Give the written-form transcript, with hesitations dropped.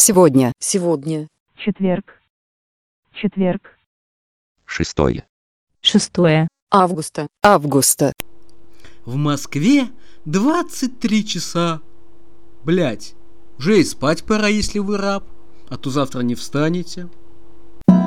Сегодня. Четверг. 6 Августа. В Москве 23 часа. Блять, уже и спать пора, если вы раб, а то завтра не встанете.